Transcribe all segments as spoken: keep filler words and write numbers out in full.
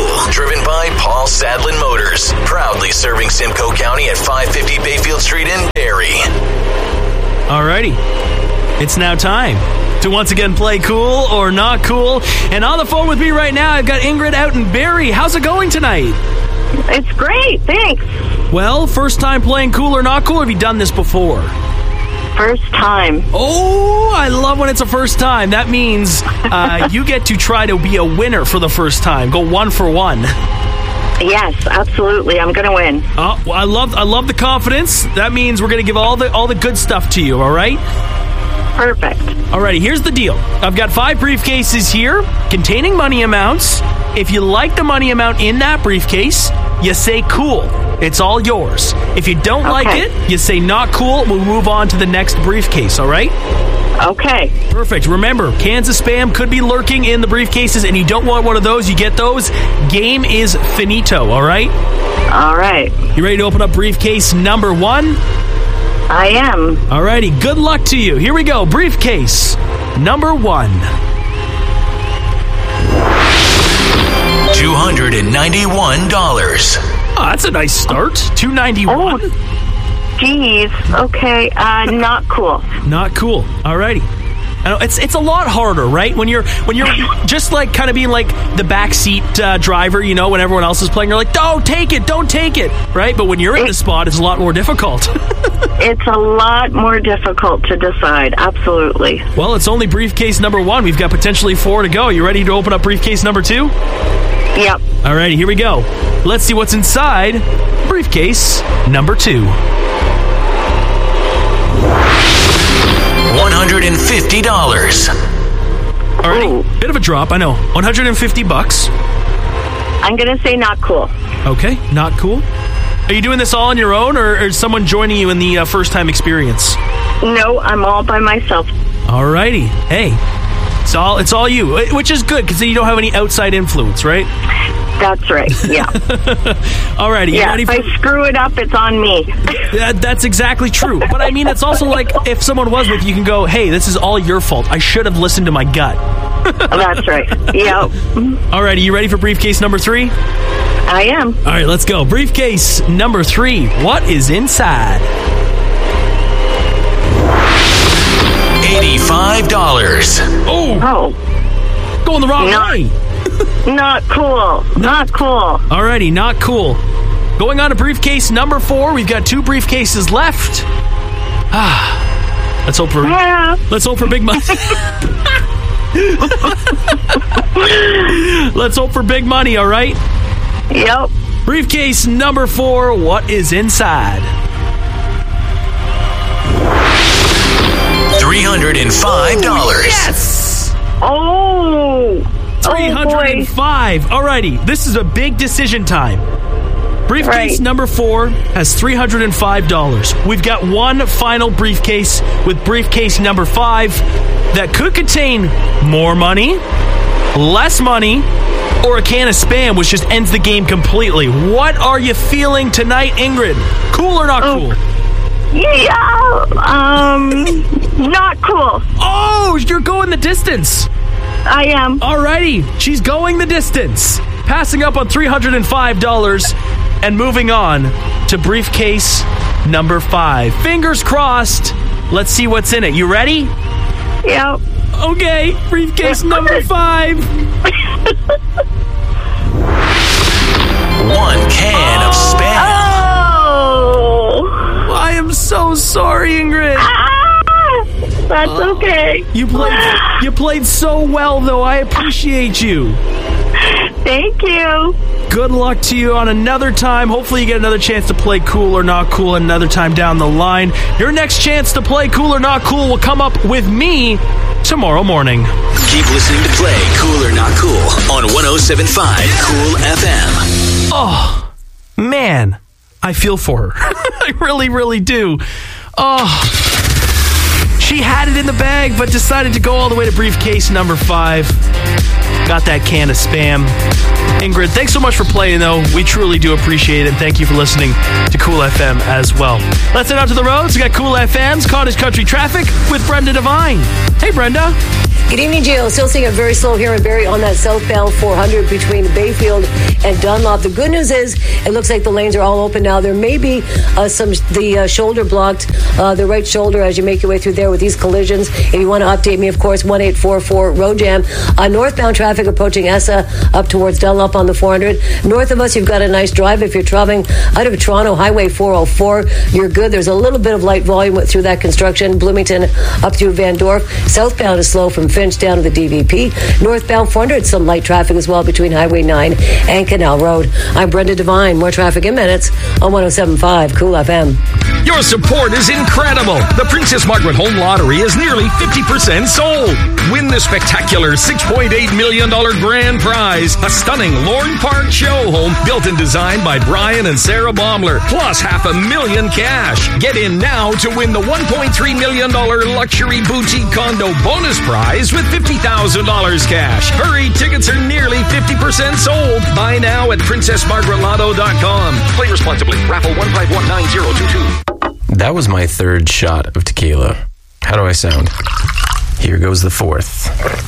cool. Driven by Paul Sadlin Motors. Proudly serving Simcoe County at five fifty Bayfield Street in Barrie. Alrighty. It's now time to once again play Cool or Not Cool. And on the phone with me right now, I've got Ingrid out in Barrie. How's it going tonight? It's great, thanks. Well, first time playing Cool or Not Cool, or have you done this before? First time. Oh, I love when it's a first time. That means uh, you get to try to be a winner for the first time. Go one for one. Yes, absolutely. I'm going to win. Oh, well, I love I love the confidence. That means we're going to give all the all the good stuff to you, all right? Perfect. Alrighty, here's the deal. I've got five briefcases here containing money amounts. If you like the money amount in that briefcase, you say cool. It's all yours. If you don't Okay. like it, you say not cool. We'll move on to the next briefcase, all right? Okay. Perfect. Remember, cans of Spam could be lurking in the briefcases, and you don't want one of those. You get those. Game is finito, all right? All right. You ready to open up briefcase number one? I am. Alrighty, good luck to you. Here we go. Briefcase number one. two hundred ninety-one dollars. Oh, that's a nice start. two ninety-one. Oh, geez. Okay. Uh, not cool. Not cool. Alrighty. I know it's it's a lot harder, right? When you're when you're just like kind of being like the backseat uh, driver, you know, when everyone else is playing, you're like, don't take it, don't take it, right? But when you're in the spot, it's a lot more difficult. It's a lot more difficult to decide. Absolutely. Well, it's only briefcase number one. We've got potentially four to go. You ready to open up briefcase number two? Yep. Alrighty, here we go. Let's see what's inside briefcase number two. one hundred fifty dollars. Alrighty, bit of a drop, I know. one hundred fifty bucks. I'm going to say not cool. Okay, not cool. Are you doing this all on your own, or, or is someone joining you in the uh, first-time experience? No, I'm all by myself. Alrighty, hey, it's all it's all you, which is good because then you don't have any outside influence, right? That's right. Yeah. Alrighty, you Yeah. ready If for? I screw it up, it's on me. That, that's exactly true. But I mean, it's also like if someone was with you, you can go, "Hey, this is all your fault. I should have listened to my gut." That's right. Yep. Alrighty, you ready for briefcase number three? I am. All right, let's go. Briefcase number three. What is inside? eighty-five dollars. Oh, Oh, going the wrong No. way. not cool. Not cool. Alrighty, not cool. Going on to briefcase number four. We've got two briefcases left. Ah, let's hope for Yeah. let's hope for big money. Let's hope for big money. All right. Yep. Briefcase number four. What is inside? three hundred five dollars. Yes. Oh. three hundred five. Oh, Alrighty, this is a big decision time. Briefcase Right. number four has three hundred five dollars. We've got one final briefcase with briefcase number five that could contain more money, less money, or a can of Spam, which just ends the game completely. What are you feeling tonight, Ingrid? Cool or not Oh. cool? Yeah. Um. Not cool. Oh, you're going the distance. I am. Alrighty, she's going the distance. Passing up on three hundred five dollars and moving on to briefcase number five. Fingers crossed. Let's see what's in it. You ready? Yep. Okay, briefcase number five. One can of Spam. Oh. I am so sorry, Ingrid. Ah, that's okay. You played you played so well, though. I appreciate you. Thank you. Good luck to you on another time. Hopefully you get another chance to play Cool or Not Cool another time down the line. Your next chance to play Cool or Not Cool will come up with me tomorrow morning. Keep listening to Play Cool or Not Cool on one oh seven point five Cool F M. Oh, man. I feel for her. I really, really do. Oh, She had it in the bag, but decided to go all the way to briefcase number five. Got that can of Spam. Ingrid, thanks so much for playing, though. We truly do appreciate it, and thank you for listening to Cool F M as well. Let's head out to the roads. We got Cool F M's Cottage Country Traffic with Brenda Devine. Hey, Brenda. Good evening, Gio. Still seeing it very slow here in Barrie on that southbound four hundred between Bayfield and Dunlop. The good news is it looks like the lanes are all open now. There may be uh, some the uh, shoulder blocked, uh, the right shoulder as you make your way through there with these collisions. If you want to update me, of course, one eight four four road jam. Uh, northbound traffic approaching Essa up towards Dunlop on the four hundred. North of us, you've got a nice drive. If you're traveling out of Toronto, Highway four oh four, you're good. There's a little bit of light volume through that construction. Bloomington up through Van Dorp. Southbound is slow from Finch down to the D V P. Northbound four hundred, some light traffic as well between Highway nine and Canal Road. I'm Brenda Devine. More traffic in minutes on one oh seven point five Cool F M. Your support is incredible. The Princess Margaret Home Lottery is nearly fifty percent sold. Win the spectacular six point eight million dollars grand prize, a stunning Lorne Park show home built and designed by Brian and Sarah Baumler, plus half a million cash. Get in now to win the one point three million dollars luxury boutique condo bonus prize with fifty thousand dollars cash. Hurry, tickets are nearly fifty percent sold. Buy now at princess margaret lotto dot com. Play responsibly. Raffle one five one nine zero two two. That was my third shot of tequila. How do I sound? Here goes the fourth.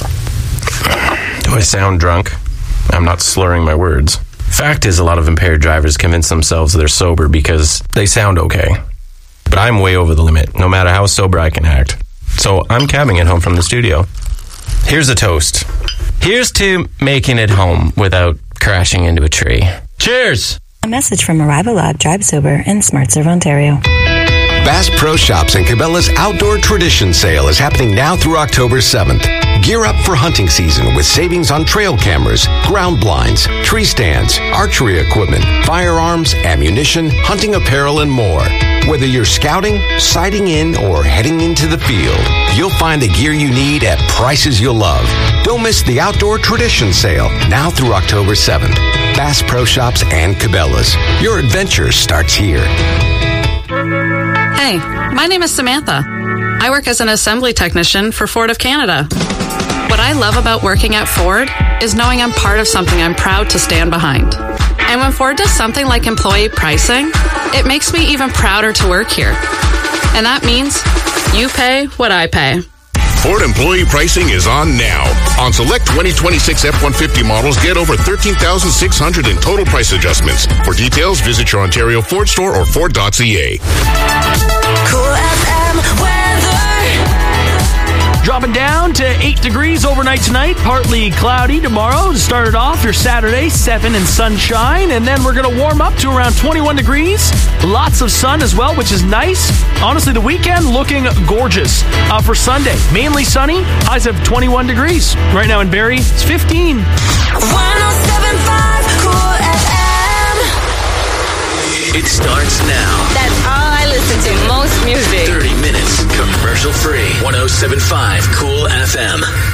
Do I sound drunk? I'm not slurring my words. Fact is, a lot of impaired drivers convince themselves they're sober because they sound okay. But I'm way over the limit, no matter how sober I can act. So I'm cabbing it home from the studio. Here's a toast. Here's to making it home without crashing into a tree. Cheers! A message from Arrival Lab, Drive Sober, and SmartServe Ontario. Bass Pro Shops and Cabela's Outdoor Tradition Sale is happening now through October seventh. Gear up for hunting season with savings on trail cameras, ground blinds, tree stands, archery equipment, firearms, ammunition, hunting apparel, and more. Whether you're scouting, sighting in, or heading into the field, you'll find the gear you need at prices you'll love. Don't miss the Outdoor Tradition Sale now through October seventh. Bass Pro Shops and Cabela's. Your adventure starts here. Hey, my name is Samantha. I work as an assembly technician for Ford of Canada. What I love about working at Ford is knowing I'm part of something I'm proud to stand behind. And when Ford does something like employee pricing, it makes me even prouder to work here. And that means you pay what I pay. Ford employee pricing is on now. On select twenty twenty-six F one fifty models, get over thirteen thousand six hundred in total price adjustments. For details, visit your Ontario Ford store or Ford dot C A. Cool F M weather. Dropping down to eight degrees overnight tonight. Partly cloudy tomorrow. Started off your Saturday, seven and sunshine. And then we're going to warm up to around twenty-one degrees. Lots of sun as well, which is nice. Honestly, the weekend looking gorgeous. Uh, for Sunday, mainly sunny. Highs of twenty-one degrees. Right now in Barrie, it's fifteen. one oh seven point five Cool F M. It starts now. That's all I listen to. Most music. thirty minutes commercial free. one oh seven point five Cool F M.